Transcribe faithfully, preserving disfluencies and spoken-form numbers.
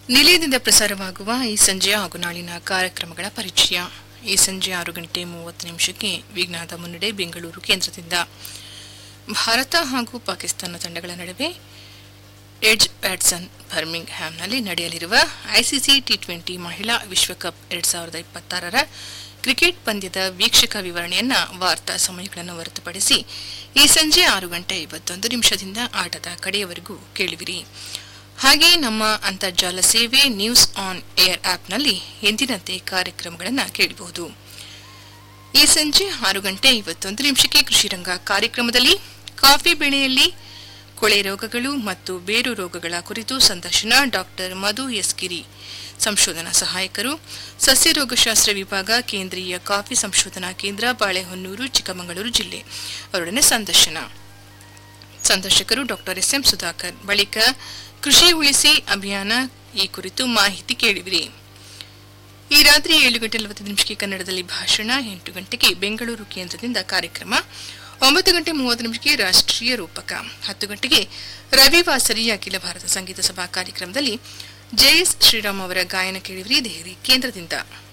ನಿಲಯದಿಂದ ಪ್ರಸಾರವಾಗುವ ಈ ಸಂಜೆ ಹಾಗೂ ನಾಳಿನ ಕಾರ್ಯಕ್ರಮಗಳ ಪರಿಚಯ. ಈ ಸಂಜೆ ಆರು ಗಂಟೆ ಮೂವತ್ತು ನಿಮಿಷಕ್ಕೆ ವಿಜ್ಞಾನದ ಮುನ್ನಡೆ ಬೆಂಗಳೂರು ಕೇಂದ್ರದಿಂದ. ಭಾರತ ಹಾಗೂ ಪಾಕಿಸ್ತಾನ ತಂಡಗಳ ನಡುವೆ ಎಡ್ಜ್ ಬ್ಯಾಟ್ಸನ್ ಬರ್ಮಿಂಗ್ ಹ್ಯಾಮ್ನಲ್ಲಿ ನಡೆಯಲಿರುವ ಐಸಿಸಿ ಟಿ ಟ್ವೆಂಟಿ ಮಹಿಳಾ ವಿಶ್ವಕಪ್ ಎರಡ್ ಸಾವಿರದ ಇಪ್ಪತ್ತಾರರ ಕ್ರಿಕೆಟ್ ಪಂದ್ಯದ ವೀಕ್ಷಕ ವಿವರಣೆಯನ್ನ ವಾರ್ತಾ ಸಮಯಗಳನ್ನು ಹೊರತುಪಡಿಸಿ ಈ ಸಂಜೆ ಆರು ಗಂಟೆ ಐವತ್ತೊಂದು ನಿಮಿಷದಿಂದ ಆಟದ ಕಡೆಯವರೆಗೂ ಕೇಳುವಿರಿ. ಹಾಗೆ ನಮ್ಮ ಅಂತರ್ಜಾಲ ಸೇವೆ ನ್ಯೂಸ್ ಆನ್ ಏರ್ ಆಪ್ನಲ್ಲಿ ಎಂದಿನಂತೆ ಕಾರ್ಯಕ್ರಮಗಳನ್ನು ಕೇಳಬಹುದು. ಈ ಸಂಜೆ ಆರು ಗಂಟೆ ಐವತ್ತೊಂದು ನಿಮಿಷಕ್ಕೆ ಕೃಷಿರಂಗ ಕಾರ್ಯಕ್ರಮದಲ್ಲಿ ಕಾಫಿ ಬೆಳೆಯಲ್ಲಿ ಕೊಳೆ ರೋಗಗಳು ಮತ್ತು ಬೇರು ರೋಗಗಳ ಕುರಿತು ಸಂದರ್ಶನ ಡಾಕ್ಟರ್ ಮಧು ಎಸ್ ಗಿರಿ, ಸಂಶೋಧನಾ ಸಹಾಯಕರು, ಸಸ್ಯ ರೋಗಶಾಸ್ತ್ರ ವಿಭಾಗ, ಕೇಂದ್ರೀಯ ಕಾಫಿ ಸಂಶೋಧನಾ ಕೇಂದ್ರ, ಬಾಳೆಹೊನ್ನೂರು, ಚಿಕ್ಕಮಗಳೂರು ಜಿಲ್ಲೆ ಅವರೊಡನೆ ಸಂದರ್ಶನ. ಸಂದರ್ಶಕರು ಡಾಕ್ಟರ್ ಎಸ್ ಎಂ ಸುಧಾಕರ್. ಬಳಿಕ ಕೃಷಿ ಉಳಿಸಿ ಅಭಿಯಾನ ಈ ಕುರಿತು ಮಾಹಿತಿ ಕೇಳಿವಿರಿ. ಈ ರಾತ್ರಿ ಏಳು ಗಂಟೆ ನಲವತ್ತು ನಿಮಿಷಕ್ಕೆ ಕನ್ನಡದಲ್ಲಿ ಭಾಷಣ, ಎಂಟು ಗಂಟೆಗೆ ಬೆಂಗಳೂರು ಕೇಂದ್ರದಿಂದ ಕಾರ್ಯಕ್ರಮ, ಒಂಬತ್ತು ಗಂಟೆ ಮೂವತ್ತು ನಿಮಿಷಕ್ಕೆ ರಾಷ್ಟ್ರೀಯ ರೂಪಕ, ಹತ್ತು ಗಂಟೆಗೆ ರವಿವಾಸರಿ ಅಖಿಲ ಭಾರತ ಸಂಗೀತ ಸಭಾ ಕಾರ್ಯಕ್ರಮದಲ್ಲಿ ಜೆಎಸ್ ಶ್ರೀರಾಮ್ ಅವರ ಗಾಯನ ಕೇಳಿವಿರಿ ದೆಹಲಿ ಕೇಂದ್ರದಿಂದ.